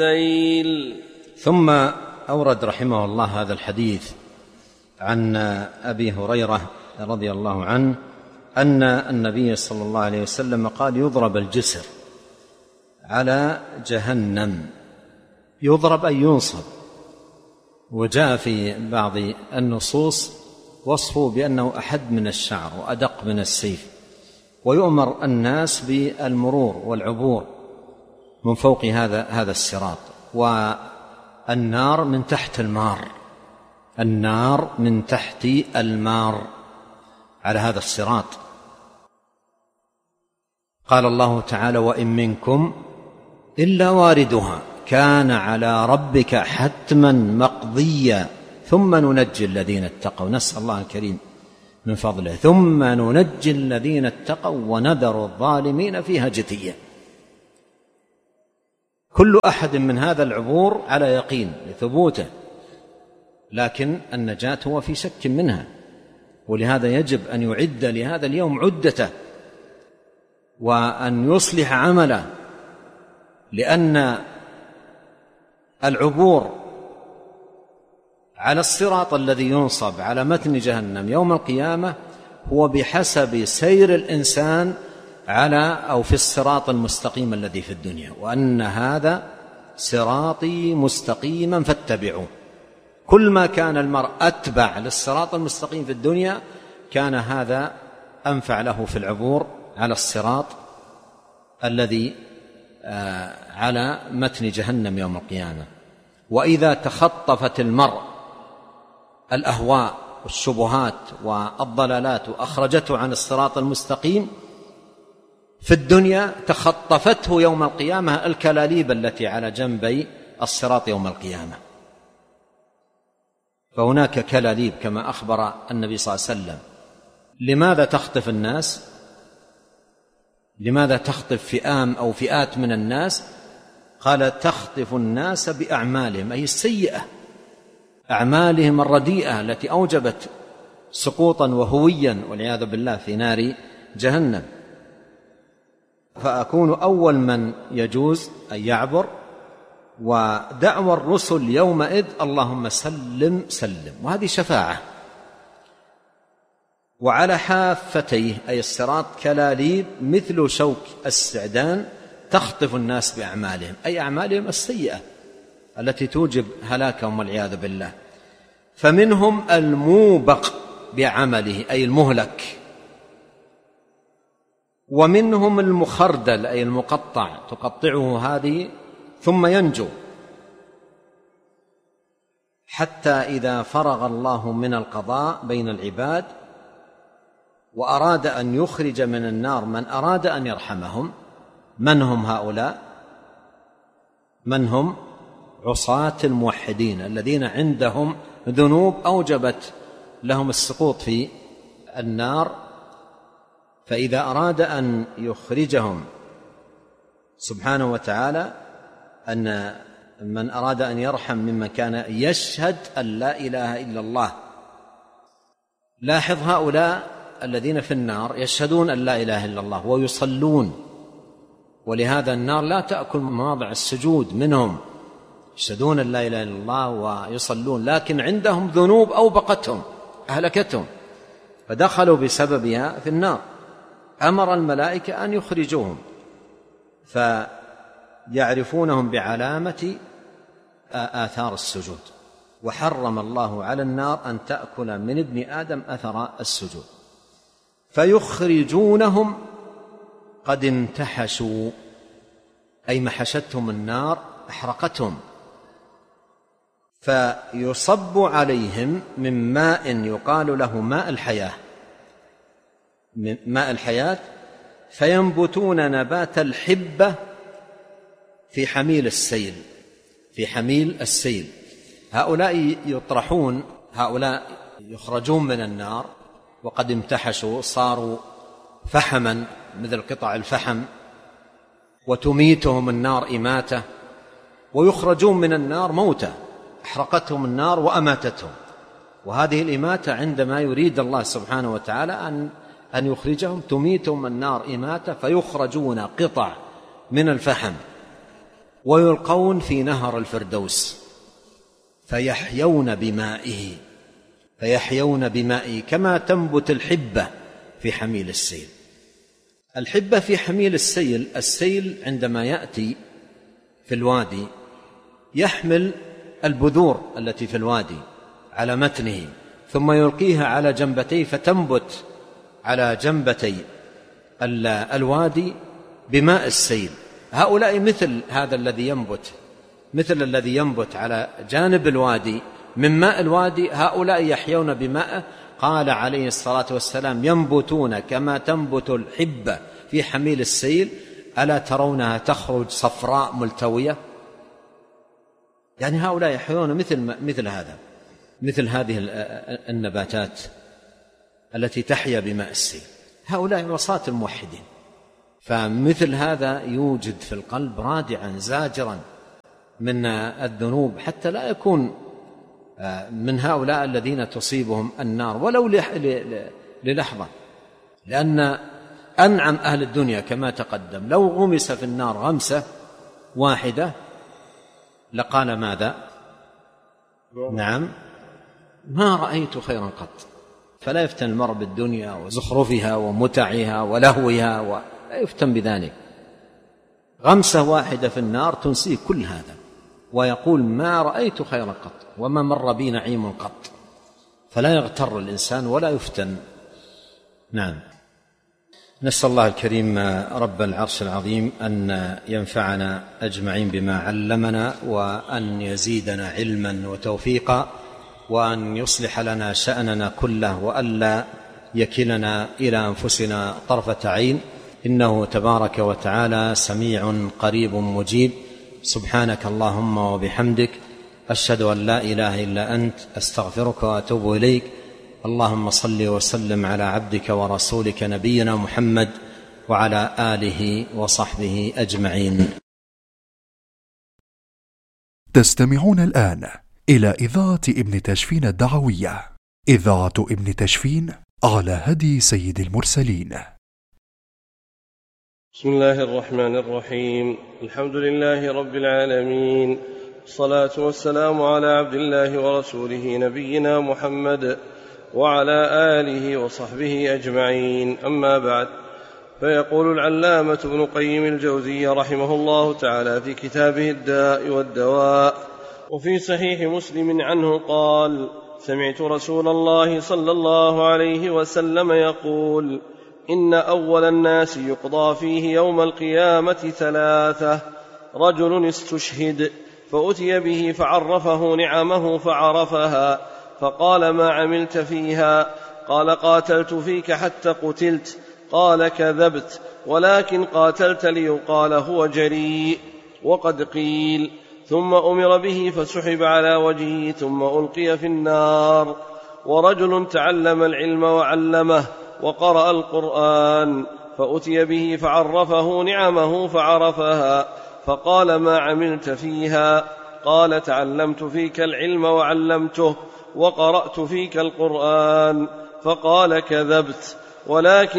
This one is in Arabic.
ثم أورد رحمه الله هذا الحديث عن أبي هريرة رضي الله عنه أن النبي صلى الله عليه وسلم قال: يضرب الجسر على جهنم. يضرب أي ينصب. وجاء في بعض النصوص وصفه بأنه أحد من الشعر وأدق من السيف، ويؤمر الناس بالمرور والعبور من فوق هذا الصراط. والنار من تحت المار، النار من تحت المار على هذا الصراط. قال الله تعالى: وإن منكم إلا واردها كان على ربك حتما مقضيا ثم ننجي الذين اتقوا. نسأل الله الكريم من فضله. ثم ننجي الذين اتقوا ونذر الظالمين فيها جثيا. كل أحد من هذا العبور على يقين لثبوته، لكن النجاة هو في شك منها، ولهذا يجب أن يعد لهذا اليوم عدته وأن يصلح عمله، لأن العبور على الصراط الذي ينصب على متن جهنم يوم القيامة هو بحسب سير الإنسان في الصراط المستقيم الذي في الدنيا، وأن هذا صراطي مستقيما فاتبعوه. كل ما كان المرء أتبع للصراط المستقيم في الدنيا كان هذا أنفع له في العبور على الصراط الذي على متن جهنم يوم القيامة. وإذا تخطفت المرء الأهواء والشبهات والضلالات وأخرجته عن الصراط المستقيم في الدنيا، تخطفته يوم القيامة الكلاليب التي على جنبي الصراط يوم القيامة. فهناك كلاليب كما أخبر النبي صلى الله عليه وسلم. لماذا تخطف الناس؟ لماذا تخطف فئام أو فئات من الناس؟ قال: تخطف الناس بأعمالهم، أي السيئة، أعمالهم الرديئة التي أوجبت سقوطا وهويا والعياذ بالله في نار جهنم. فأكون أول من يجوز أن يعبر. ودعوى الرسل يومئذ: اللهم سلم سلم. وهذه شفاعة. وعلى حافتيه أي الصراط كلاليب مثل شوك السعدان تخطف الناس بأعمالهم، أي أعمالهم السيئة التي توجب هلاكهم والعياذ بالله. فمنهم الموبق بعمله أي المهلك، ومنهم المخردل أي المقطع، تقطعه هذه ثم ينجو، حتى إذا فرغ الله من القضاء بين العباد وأراد أن يخرج من النار من أراد أن يرحمهم. من هم هؤلاء؟ من هم؟ عصاة الموحدين الذين عندهم ذنوب أوجبت لهم السقوط في النار. فإذا أراد أن يخرجهم سبحانه وتعالى، أن من أراد أن يرحم ممن كان يشهد أن لا إله إلا الله. لاحظ هؤلاء الذين في النار يشهدون أن لا إله إلا الله ويصلون، ولهذا النار لا تأكل مواضع السجود منهم، يشهدون أن لا إله إلا الله ويصلون، لكن عندهم ذنوب أوبقتهم أهلكتهم فدخلوا بسببها في النار. أمر الملائكة أن يخرجوهم، فيعرفونهم بعلامة آثار السجود. وحرم الله على النار أن تأكل من ابن آدم أثر السجود. فيخرجونهم قد انتحشوا، أي محشتهم النار أحرقتهم. فيصب عليهم من ماء يقال له ماء الحياة، من ماء الحياة، فينبتون نبات الحبة في حميل السيل، في حميل السيل. هؤلاء يطرحون، هؤلاء يخرجون من النار وقد امتحشوا، صاروا فحما مثل قطع الفحم، وتميتهم النار إماتة، ويخرجون من النار موتى، أحرقتهم النار وأماتتهم. وهذه الإماتة عندما يريد الله سبحانه وتعالى أن يخرجهم تميتهم النار إماتة، فيخرجون قطع من الفحم ويلقون في نهر الفردوس فيحيون بمائه كما تنبت الحبة في حميل السيل. الحبة في حميل السيل عندما يأتي في الوادي يحمل البذور التي في الوادي على متنه ثم يلقيها على جنبتيه فتنبت على جنبتي الوادي بماء السيل. هؤلاء مثل هذا الذي ينبت، مثل الذي ينبت على جانب الوادي من ماء الوادي، هؤلاء يحيون بماءه. قال عليه الصلاة والسلام: ينبتون كما تنبت الحبة في حميل السيل، ألا ترونها تخرج صفراء ملتوية؟ يعني هؤلاء يحيون مثل هذه النباتات التي تحيا بماء السيل. هؤلاء وصاة الموحدين. فمثل هذا يوجد في القلب رادعا زاجرا من الذنوب حتى لا يكون من هؤلاء الذين تصيبهم النار ولو للحظة، لأن أنعم أهل الدنيا كما تقدم لو غمس في النار غمسة واحدة لقال ماذا؟ نعم، ما رأيت خيرا قط. فلا يفتن المرء بالدنيا وزخرفها ومتعها ولهوها، ولا يفتن بذلك. غمسة واحدة في النار تنسيه كل هذا ويقول: ما رأيت خيرا قط وما مر بي نعيم قط. فلا يغتر الإنسان ولا يفتن. نعم. نسأل الله الكريم رب العرش العظيم أن ينفعنا أجمعين بما علمنا، وأن يزيدنا علما وتوفيقا، وأن يصلح لنا شأننا كله، وألا يكلنا إلى أنفسنا طرفة عين، إنه تبارك وتعالى سميع قريب مجيب. سبحانك اللهم وبحمدك، أشهد أن لا إله إلا أنت، أستغفرك وأتوب إليك. اللهم صل وسلم على عبدك ورسولك نبينا محمد وعلى آله وصحبه أجمعين. تستمعون الآن إلى إذاعة ابن تشفين الدعوية، إذاعة ابن تشفين على هدي سيد المرسلين. بسم الله الرحمن الرحيم. الحمد لله رب العالمين، الصلاة والسلام على عبد الله ورسوله نبينا محمد وعلى آله وصحبه أجمعين. أما بعد، فيقول العلامة ابن قيم الجوزي رحمه الله تعالى في كتابه الداء والدواء: وفي صحيح مسلم عنه قال: سمعت رسول الله صلى الله عليه وسلم يقول: إن أول الناس يقضى فيه يوم القيامة 3: رجل استشهد فأتي به فعرفه نعمه فعرفها، فقال: ما عملت فيها؟ قال: قاتلت فيك حتى قتلت. قال: كذبت، ولكن قاتلت ليقال هو جريء. وقد قيل: ثم أمر به فسحب على وجهه ثم ألقي في النار. ورجل تعلم العلم وعلمه وقرأ القرآن فأتي به فعرفه نعمه فعرفها، فقال: ما عملت فيها؟ قال: تعلمت فيك العلم وعلمته وقرأت فيك القرآن. فقال: كذبت، ولكن